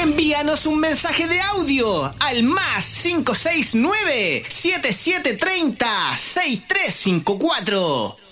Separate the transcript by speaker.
Speaker 1: Envíanos un mensaje de audio al +569 7730 6354.